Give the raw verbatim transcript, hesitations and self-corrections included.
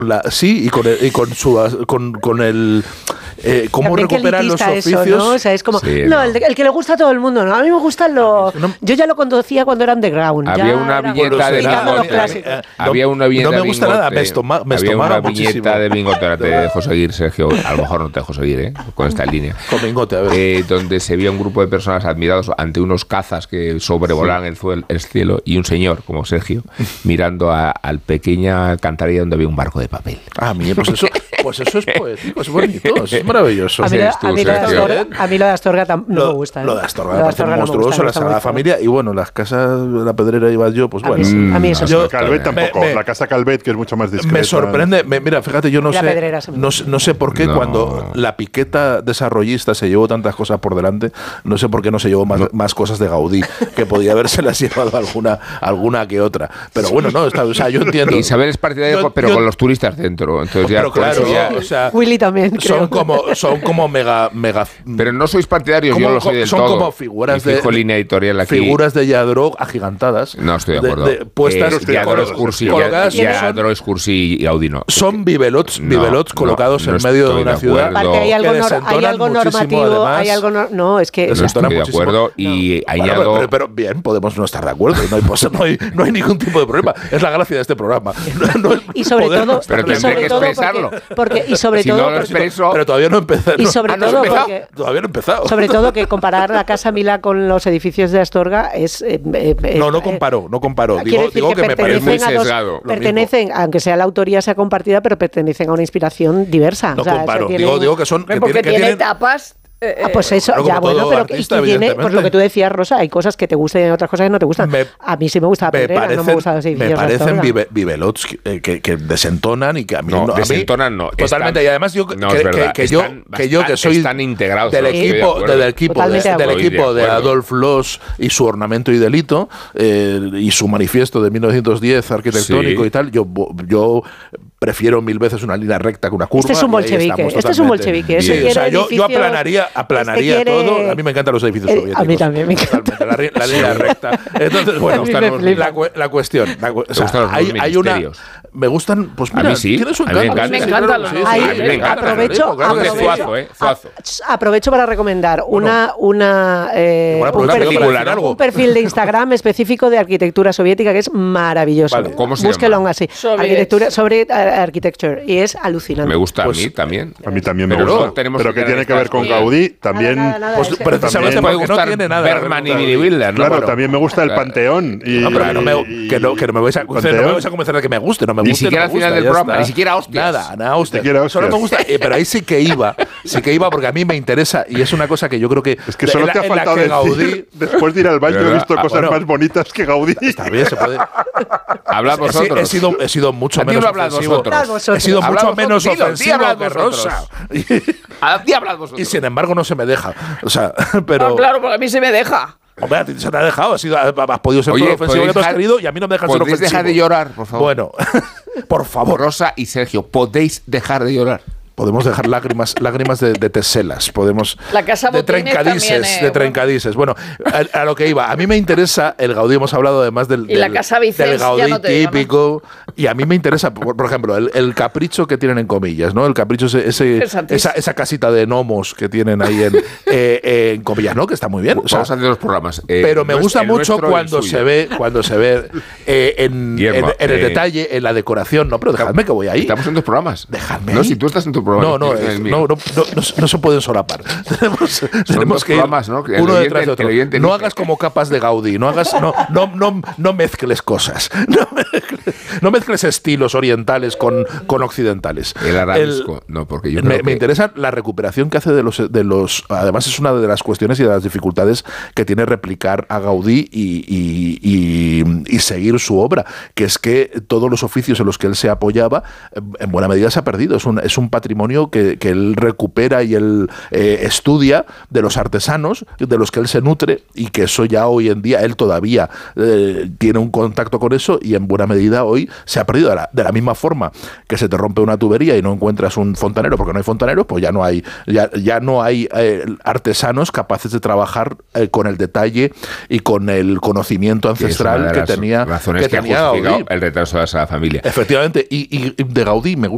La, sí, y con, el, y con su con, con el eh, cómo recuperan los oficios. Eso, ¿no? O sea, es como, sí, no, no. El, el que le gusta a todo el mundo, ¿no? A mí me gustan los... No, yo ya lo conducía cuando era underground. Había ya una era, viñeta de Bingote. Había una viñeta no me gusta nada, me, estoma, me Había una muchísimo. viñeta de Bingote, te dejo seguir, Sergio. A lo mejor no te dejo seguir, ¿eh? Con esta línea. Con Bingote, a ver. Eh, donde se veía un grupo de personas admirados ante unos cazas que sobrevolaban sí. el, el cielo y un señor, como Sergio, mirando a, al pequeña alcantarilla donde había un barco de papel. Ah, mira, pues eso, pues eso es poético, es bonito, es maravilloso. A mí, lo, a mí, lo, de Astorga, a mí lo de Astorga tam, no lo, me gusta. ¿eh? Lo de Astorga me parece monstruoso, la Sagrada Familia, y bueno, las casas de la Pedrera iba yo, pues bueno. A mí, sí, a mí eso yo, Calvet tampoco, me, me, la casa Calvet, que es mucho más discreta. Me sorprende, me, mira, fíjate, yo no sé, no, no sé por qué no. cuando la piqueta desarrollista se llevó tantas cosas por delante, no sé por qué no se llevó más, no. más cosas de Gaudí, que podía habérselas llevado alguna, alguna que otra. Pero bueno, no, está, o sea, yo entiendo. Isabel es partidario, yo, pero yo, con los turistas dentro. Entonces ya, pero claro, ya, o sea, Willy también. Son creo. como, son como mega, mega. Pero no sois partidarios, como, yo lo soy del son todo. Son como figuras de. Línea editorial aquí. Figuras de Yadro agigantadas. No estoy de acuerdo. De, de, puestas eh, Yadro es Cursi, Yadro es Cursi y Gaudí no. Son bibelots, no, ciudades colocados no, en medio de una de ciudad. Aparte, hay algo, nor, hay algo normativo, además, hay algo no, no es que no estoy de acuerdo y no. añado. Bueno, pero, pero bien, podemos no estar de acuerdo, no hay, no hay, no hay ningún tipo de problema. Es la gracia de este programa. No, no y sobre todo, no pero y sobre que todo expresarlo. Porque, porque y sobre si todo, no lo expreso, pero todavía no he empezado. Y sobre ah, ¿no todo porque, todavía no he empezado. Sobre todo que comparar la Casa Milá con los edificios de Astorga es eh, eh, no, no comparo, no comparo. Digo, digo que, que me parece muy dos, sesgado. Pertenecen, aunque sea la autoría sea compartida, pero pertenecen a una inspiración diversa. No o sea, comparo. tienen, digo, digo que son que porque tienen, que tiene tienen, etapas. Ah, pues eso, claro, ya bueno, pero artista, que tiene, pues lo que tú decías, Rosa, hay cosas que te gustan y otras cosas que no te gustan. Me, a mí sí me gusta la Pedrera, no me gusta los edificios. Me parecen vive, vivelots que, que, que desentonan y que a mí no, no. desentonan no. Totalmente, están, y además yo no, que, que, que, yo, que yo que soy están integrados del equipo, de del equipo, de, del de equipo de, de Adolf Loos y su Ornamento y Delito eh, y su manifiesto de mil novecientos diez arquitectónico sí. y tal, yo, yo prefiero mil veces una línea recta que una curva. Este es un bolchevique, este es un bolchevique. Sí, o sea, yo, yo aplanaría, aplanaría este todo. Quiere... A mí me encantan los edificios soviéticos. A mí también me encanta. La, la línea recta. Entonces, bueno, la, la cuestión. La, o sea, hay, hay una. Me gustan, pues mira, a mí sí. tiene su encanto. A mí me encantan los Aprovecho, aprovecho, eh, aprovecho para recomendar una, una eh, bueno, un, perfil, para un perfil de Instagram específico de arquitectura soviética que es maravilloso. Vale, ¿cómo se Búsquelo llama? así. Arquitectura sobre architecture y es alucinante. Me gusta pues, a mí también. A mí también me gusta. No pero que, que tiene que ver con Gaudí también. Nada, nada, pues precisamente puede gustar no tiene nada. Berman y Wilder. Claro, bueno, también me gusta el Panteón. Y, no, pero no me, que, no, que no me vais a convencer de que me guste, no me guste. Ni siquiera al final del programa, ni siquiera hostias. Nada, nada, hostias. Solo me gusta, eh, pero ahí sí que iba, sí que iba porque a mí me interesa y es una cosa que yo creo que es que solo te ha faltado decir, Gaudí, después de ir al baño he visto cosas ah, bueno, más bonitas que Gaudí. Está bien, se puede. Hablad vosotros. He, he sido, he sido mucho menos ofensivo. He sido mucho menos ofensivo que Rosa. A ti hablad vosotros. Y sin embargo no se me deja. O sea, pero. No, claro, porque a mí se me deja. Hombre, a ti se te ha dejado, has, sido, has podido ser Oye, todo ofensivo que tú has querido y a mí no me dejas ser ofensivo. ¿Podéis dejar de llorar, por favor? Bueno, por favor. Rosa y Sergio, ¿podéis dejar de llorar? Podemos dejar lágrimas, lágrimas de, de teselas, podemos la casa de trencadices, también, eh, de trencadices. Bueno, a, a lo que iba, a mí me interesa el Gaudí, hemos hablado además del, y la del, casa Vicens, del Gaudí no típico, digo, ¿no? Y a mí me interesa, por, por ejemplo, el, el capricho que tienen en comillas, ¿no? El capricho ese, ese esa, esa casita de gnomos que tienen ahí en, eh, en comillas, ¿no? Que está muy bien. O sea, vamos a hacer los programas. Eh, pero me gusta mucho cuando se se ve, cuando se ve eh, en, Guillermo, en, en el eh, detalle, en la decoración. No, pero dejadme que voy ahí. Estamos en dos programas. Dejadme. No, ahí. si tú estás en tu programa. No, no, es, no, no, no, no, no se pueden solapar. tenemos tenemos que ir ¿no? Que uno detrás de otro. No hagas como capas de Gaudí, no hagas, no, no, no, no mezcles cosas, no mezcles, no mezcles estilos orientales con, con occidentales. El arabisco, el, no, porque yo me, que... me interesa la recuperación que hace de los, de los. Además es una de las cuestiones y de las dificultades que tiene replicar a Gaudí y, y, y, y seguir su obra, que es que todos los oficios en los que él se apoyaba, en buena medida se ha perdido. Es un, es un patrimonio que, que él recupera y él eh, estudia de los artesanos de los que él se nutre y que eso ya hoy en día él todavía eh, tiene un contacto con eso y en buena medida hoy se ha perdido de la, de la misma forma que se te rompe una tubería y no encuentras un fontanero porque no hay fontaneros, pues ya no hay ya, ya no hay eh, artesanos capaces de trabajar eh, con el detalle y con el conocimiento ancestral que tenía, que que tenía Gaudí. El retraso de esa familia. Efectivamente, y, y de Gaudí me gusta